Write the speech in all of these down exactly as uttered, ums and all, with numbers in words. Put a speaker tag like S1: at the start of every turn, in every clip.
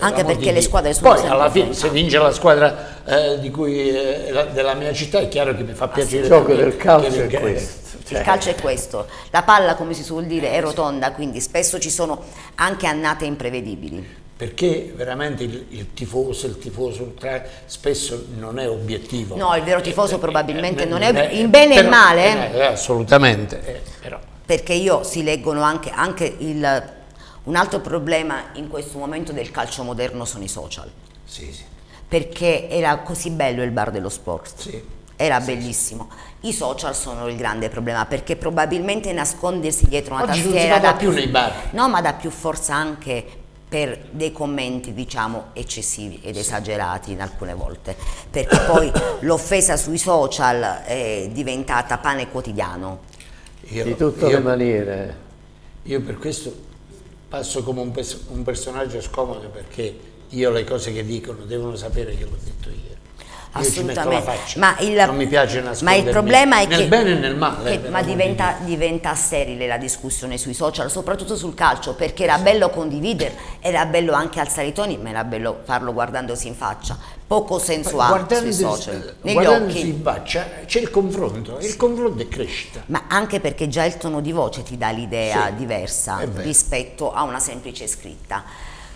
S1: Anche perché le squadre sono
S2: poi alla fine se vince la squadra eh, di cui, eh, la, della mia città è chiaro che mi fa piacere.
S3: Il gioco del calcio è questo.
S1: Il calcio è questo, la palla, come si suol dire, è rotonda, quindi spesso ci sono anche annate imprevedibili.
S2: Perché veramente il, il tifoso, il tifoso ultra spesso non è obiettivo.
S1: No, il vero tifoso
S2: eh,
S1: probabilmente
S2: eh,
S1: non è,
S2: è
S1: in bene
S2: però,
S1: e male.
S2: Eh, assolutamente, eh, però.
S1: Perché io si leggono anche, anche il, un altro problema in questo momento del calcio moderno sono i social.
S2: Sì, sì.
S1: Perché era così bello il bar dello sport.
S2: Sì.
S1: Era
S2: sì,
S1: bellissimo. Sì. I social sono il grande problema perché probabilmente nascondersi dietro una
S2: Oggi
S1: tastiera
S2: non si va
S1: dà
S2: più nei bar.
S1: No, ma dà più forza anche per dei commenti diciamo eccessivi ed esagerati in alcune volte, perché poi l'offesa sui social è diventata pane quotidiano.
S3: Io, di tutte io, le maniere.
S2: Io per questo passo come un, pers un personaggio scomodo, perché io le cose che dicono devono sapere che l'ho detto io. Io ci metto la faccia, ma il, non mi piace nascondermi,
S1: ma il problema è
S2: nel
S1: che,
S2: bene e nel male.
S1: Che, ma diventa, diventa sterile la discussione sui social, soprattutto sul calcio, perché era bello condividere, era bello anche alzare i toni, ma era bello farlo guardandosi in faccia, poco senso ha sui social. Negli
S2: guardandosi
S1: occhi.
S2: in faccia c'è il confronto, e il confronto è crescita.
S1: Ma anche perché già il tono di voce ti dà l'idea
S2: sì,
S1: diversa rispetto a una semplice scritta.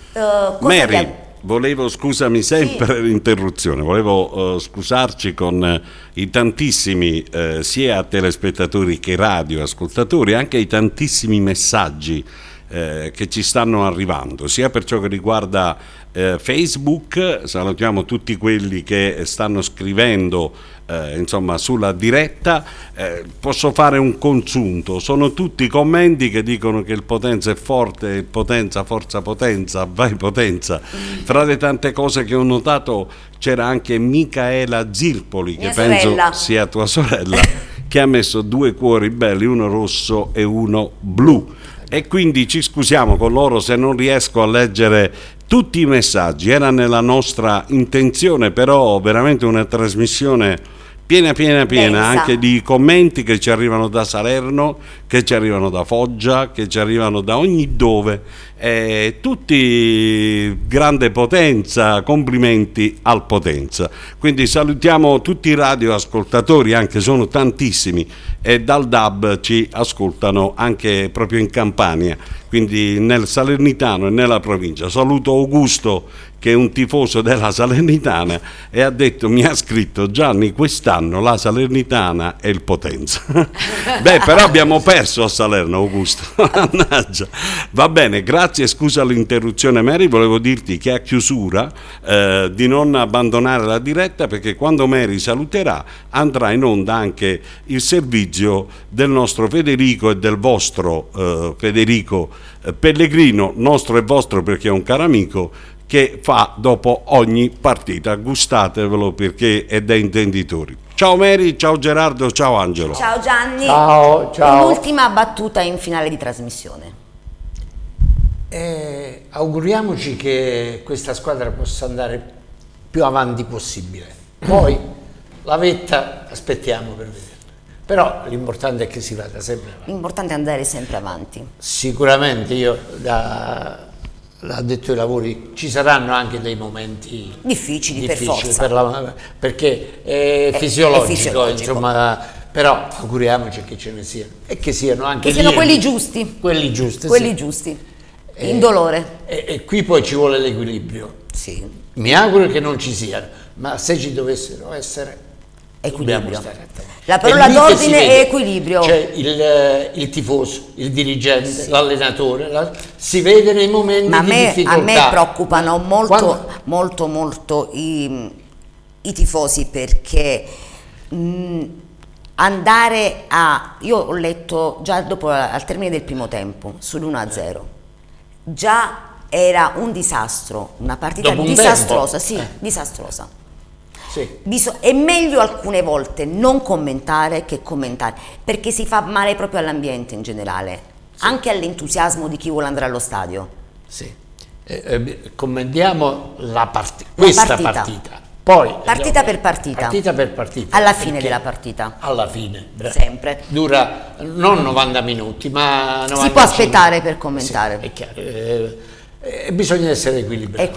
S4: Uh, Mary, volevo, scusami sempre sì. l'interruzione, volevo uh, scusarci con uh, i tantissimi uh, sia telespettatori che radioascoltatori, anche i tantissimi messaggi uh, che ci stanno arrivando, sia per ciò che riguarda uh, Facebook. Salutiamo tutti quelli che stanno scrivendo Eh, insomma sulla diretta. Eh, posso fare un consunto, sono tutti commenti che dicono che il Potenza è forte, Potenza, forza Potenza, vai Potenza. Fra le tante cose che ho notato c'era anche Micaela Zirpoli,
S1: Mia
S4: che penso
S1: sorella.
S4: sia tua sorella, che ha messo due cuori belli, uno rosso e uno blu, e quindi ci scusiamo con loro se non riesco a leggere tutti i messaggi. Era nella nostra intenzione, però veramente una trasmissione piena piena piena
S1: Densa.
S4: Anche di commenti che ci arrivano da Salerno, che ci arrivano da Foggia, che ci arrivano da ogni dove, eh, tutti grande Potenza, complimenti al Potenza. Quindi salutiamo tutti i radioascoltatori, anche sono tantissimi, e dal D A B ci ascoltano anche proprio in Campania, quindi nel Salernitano e nella provincia. Saluto Augusto, che è un tifoso della Salernitana, e ha detto, mi ha scritto: Gianni, quest'anno la Salernitana è il Potenza. Beh, però abbiamo perso a Salerno, Augusto. Mannaggia. Va bene, grazie, scusa l'interruzione Mary, volevo dirti che a chiusura eh, di non abbandonare la diretta, perché quando Mary saluterà andrà in onda anche il servizio del nostro Federico e del vostro eh, Federico eh, Pellegrino, nostro e vostro perché è un caro amico, che fa dopo ogni partita. Gustatevelo perché è da intenditori. Ciao Mary, ciao Gerardo, ciao Angelo.
S1: Ciao Gianni.
S3: Ciao, ciao.
S1: Un'ultima battuta in finale di trasmissione.
S2: Eh, auguriamoci che questa squadra possa andare più avanti possibile. Poi la vetta aspettiamo per vedere. Però l'importante è che si vada sempre avanti.
S1: L'importante è andare sempre avanti.
S2: Sicuramente io da l'ha detto ai lavori, ci saranno anche dei momenti
S1: difficili,
S2: difficili
S1: per forza,
S2: per la, perché è, è, fisiologico, è fisiologico, insomma, però auguriamoci che ce ne siano e che siano anche
S1: che siano
S2: lievi,
S1: quelli giusti,
S2: quelli giusti,
S1: quelli
S2: sì.
S1: giusti,
S2: e,
S1: indolore.
S2: E, e qui poi ci vuole l'equilibrio.
S1: Sì.
S2: Mi auguro che non ci siano, ma se ci dovessero essere,
S1: equilibrio.
S2: Stare attenti.
S1: La parola d'ordine è equilibrio.
S2: C'è il, il tifoso, il dirigente, sì. l'allenatore, la, si vede nei momenti
S1: Ma
S2: di
S1: me,
S2: difficoltà.
S1: A me preoccupano molto,
S2: Quando...
S1: molto, molto i, i tifosi, perché mh, andare a... Io ho letto già dopo, al termine del primo tempo, sull'uno a zero, già era un disastro, una partita
S2: dopo un
S1: disastrosa,
S2: tempo.
S1: sì,
S2: eh.
S1: disastrosa.
S2: Sì.
S1: È meglio alcune volte non commentare che commentare, perché si fa male proprio all'ambiente in generale, sì. anche all'entusiasmo di chi vuole andare allo stadio.
S2: Sì. Eh, eh, commentiamo la part questa partita. partita. Poi,
S1: partita per partita.
S2: Partita per partita.
S1: Alla fine della partita.
S2: Alla fine.
S1: Sempre.
S2: Dura non novanta minuti, ma novanta
S1: si può aspettare per commentare.
S2: Sì, è chiaro. Eh, eh, bisogna essere equilibrati.